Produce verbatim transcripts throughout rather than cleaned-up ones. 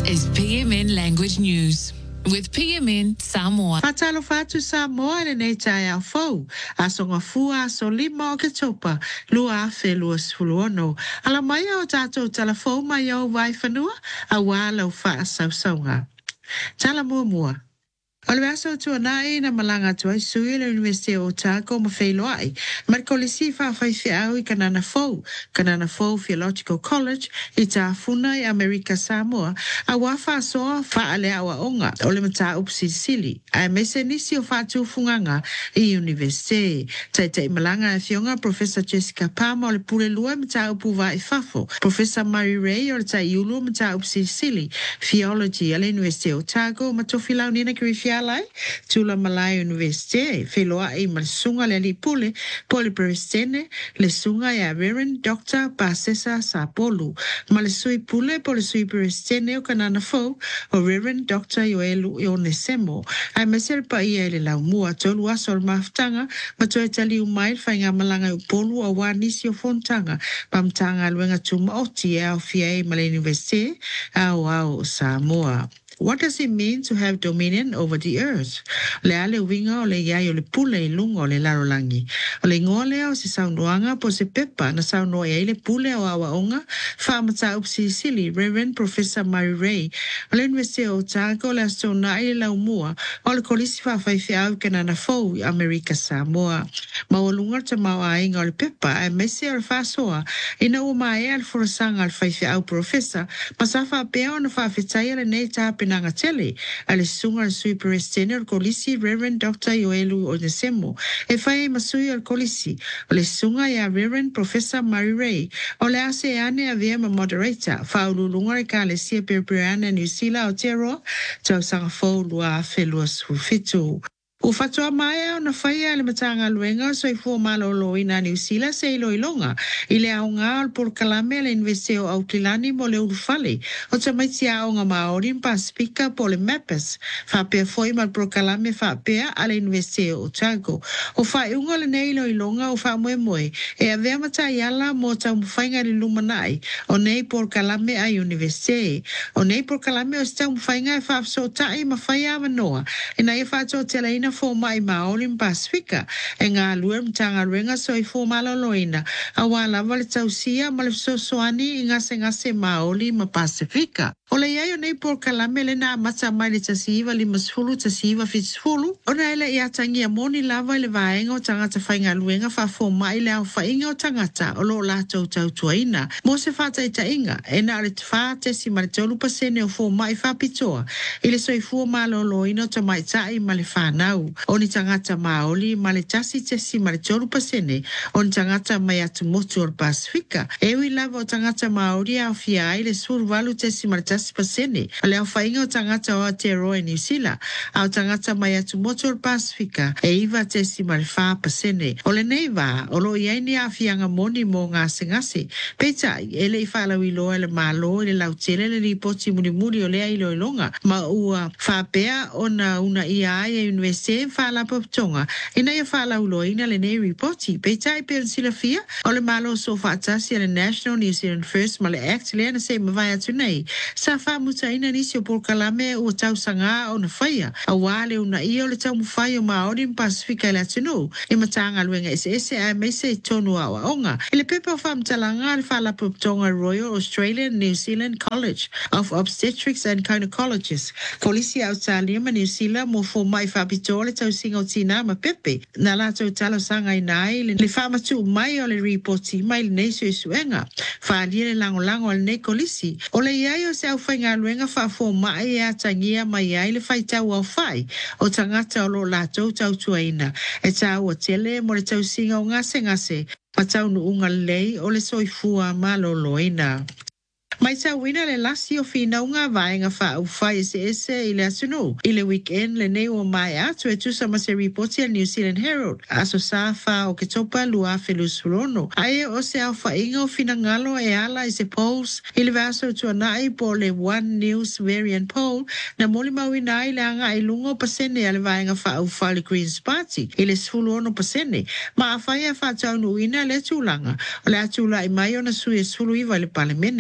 is P M N Language News with P M N Samoa. Fatalo fatu Samoa le nei tai au fau. Asonga fua so lima o ke topa. Lua afe lua sfuluono. Ala mai au tatou talafou mai au vai whanua. A wala u faa sau saunga. Tala mua mua. O le aso tua nai na malanga tua i sui le University o Otago ma whailo ai. Markolisi wha whaifi au I kanana fau. Kanana fau Theological College I ta funa I Amerika Samoa. A wafa soa wha ale awa onga. O le mata upsi sili. A mese nisi o whatu funganga I University. Tai tai malanga e fionga Professor Jessica Palmer o le pule lua mata upu wa I fafo. Professor Murray Ray o le tai ulu mata upsi sili. Theology ale University o Otago ma tofilau nina kiri Lai, Tula Malay University, Feloa I Malsunga le Lipule, Poliprestene, le Sunga ya Reverend Doctor Pasesa Sapolu, Malesui Pule, Polisui Prestene, o Kanana Fo, o Reverend Doctor Yoelu Ionesemo, I myself pa ia le laumua, tolua sol maftanga, matoe tali umail, fainga malanga upolu, o wanisi o fontanga, pamtanga luenga tuma oti e au fia e Malay University, au au Samoa. What does it mean to have dominion over the earth? Le ale winga o le iai o le pule I lunga o le larolangi. O le ngoa lea o se saunoanga po se pepa na saunoa iai le pule o awaonga whaamata upsi sili Reverend Professor Murray Ray. O le University o Otago le astona I le laumua o le kolisi whawhaifi au kanana fau I Amerika Samoa. Mawalunga ta mawa inga o le pepa e mese o le whasoa ina o mae al forasanga al whaifi au professor masafa pea o na whawhitai le nei tape nanga tele ale sunga al sui prestene al kolisi Reverend Doctor Yoelu Onesemo e fai masui al kolisi o le sunga ya Reverend Professor Murray Ray o le ase ane a via ma moderator fa ululunga e ka le sia perpeana New Zealand o tero tau sanga fau lua afe lua sufitu. O fatua mai o na whaia le matanga luenga so I fua malo lo ina New Zealand se ilo ilonga. I le aunga al por kalame le investe o Autilani mo le urufale. O ta maiti aunga maori mpa speaker po le mappers. Whapea foi mal por kalame whapea ale investe o Otago. O whaiunga le nei ilo ilonga o wha moe moe. E a vea mata iala mo ta mwhainga le lumanai. O nei por kalame a universite. O nei por kalame o sta mwhainga e whapso tai ma whaia manoa. E na e whato tela ina fo mai maori Pasifika e ngā lua mtanga ruenga so I fo maloloina a wala wale tausia ma le sosoani I ngase ngase maori ma Pasifika. O le iai o nei por kalame le na mata mai le tasiva li masfulu tasiva fitsfulu o na ele I atangia moni lava le vaenga o tangata whainga luenga fa fo mai le au whainga o tangata o lo lato tau tuaina. Mo se whata I tainga e na ale tfate si ma le tolu pasene o fo mai whapitoa I le so I fo maloloina o ta mai tai ma le whanau. O ni tangata maoli ma le tasi tesi ma le tolu pasene o ni tangata mai atu motu o Pasifika. Ewi lava o tangata maoli au fia ai le survalu tesi ma le tasi pasene. O le au whainga o tangata o Aotearoa New Zealand. Au tangata mai atu motu o Pasifika. E iwa tesi ma le wha pasene. O le neiva o lo iai ni a fianga moni mo ngase ngase. Peta ele I whala wiloa le malo le lautele le ripoti muni muni o lea ilo ilonga. Ma ua whapea o na una ia ai e universite fala poptonga ina ia fala uloina le nei reporti pe tai pe sila fia o le malo so fatasi le National New Zealand First male act le na se mavai atu nei sa fa muta ina nisi o por kalame o tau sanga o na faia a wale una ia o le tau mufai o maori Pasifika le atu no e matanga luenga ese ese a mese tonu awa onga ele pepa fam talanga le fala poptonga Royal Australian New Zealand College of Obstetrics and Gynecologists kolisi Australia ma New Zealand mo fo mai fapito le tau singa o tina ma pepe. Na la tau talo sanga I nai le whama tu mai o le reporti mai le nei sui suenga. Whaalia le lango lango le nei kolisi. O le iai o se au whainga luenga whafo mai e atangia mai ai le whai tau au whai. O tangata o lo la tau tau tuaina. E tau o tele mo le tau singa o ngase ngase. Pa tau nu unga lei o le soifua maloloina. Mai sa wina le lasi o fina unga vaenga fa u fai ese ese I le asuno. I le weekend le nei o mai atu e tusa ma se reporti al New Zealand Herald. Aso sa fa o ke topa lua felus fulono. Ae o se au fa inga o fina ngalo e ala I se polls. I le vaso tuanai po le One News variant poll. Na moli mawina I le anga I lungo pasene ale vaenga fa u fai le Greens Party. I le sfulono pasene. Ma a fai a fa tau nuina le tulanga. O le atula I mai o na sui e sulu iwa le palemene.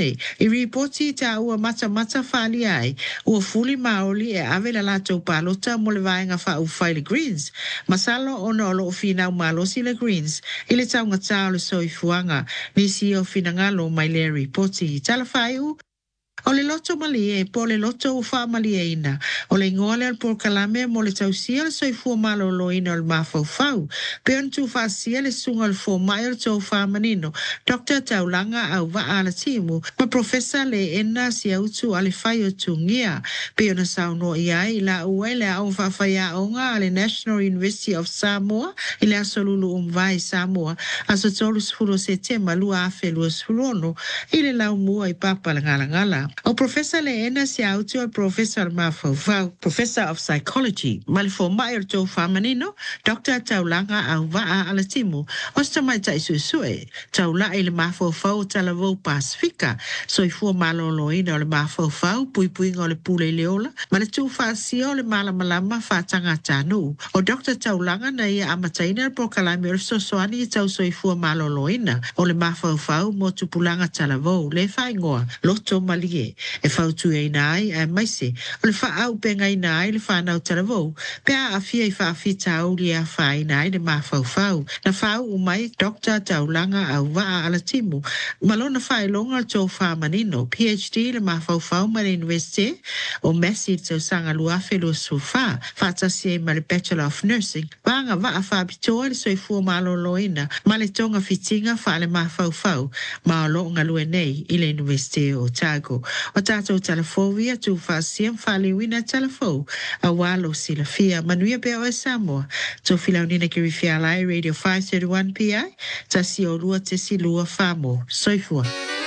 I ripoti ta ua mata mata whali ai, ua fuli maoli e ave la lato palota mo le vaenga wha u whaile Greens. Masalo ona o lo finau malosi le Greens, i le taunga tau le soifuanga, nisi o finangalo mai le ripoti. Tala whaiu, o le loto malie, po le loto ufa malie ina, o le ngole al por kalame mo le tausia le soifua malo lo ina al mafau fau, pe on tu fasia le sunga al fo mai al tau fa manino, Doctor Taulanga au va ala timu, ma profesa le ena si autu ale fai o tungia, pe ona sauno iai la uele au fafaya onga ale National University of Samoa, ile asolulu umvai Samoa, aso tolu sfuro se tema lua afe lua sfurono, ile lau mua i papa la ngala ngala. O professor le ena si autu al professor mafau, professor of psychology, malfo mai o tau famanino, Doctor Taulanga au va ala timu, osta mai tai susue, taula ile mafau fau talavou Pasifika, so i fua malo loina o le mafau fau, pui pui ngā le pule leola, ma le tu fasio le malamalama fatanga tanu. O Doctor Taulanga na ia amataina al prokalami o sosoani i tau so i fua malo loina, o le mafau fau mo tupulanga talavou, le fai ngoa, loto malie, e fautu e nai e maise, o le faa au penga i nai le whanau talavou, pe a afia i whaafi tau li a whai nai le mafau fau, na fau umai Doctor Taulanga au waa ala timu, malona whai longa tō whamanino, PhD le mafau fau ma le universite, o Messi tau sanga lua whelo sufa, whatasi e ma le Bachelor of Nursing, vanga waa whaapitoa le soifua malo loina, ma le tonga fitinga wha le mafau fau, ma o longa lue nei i le universite o Tago. O tātou telefovia tu whaasiam whalewina telefo, a walo sila fia manuia bea o e Samoa, tō filaunina ki rifia lai Radio five thirty-one P I, tasi o lua tesi lua whamo, soifua.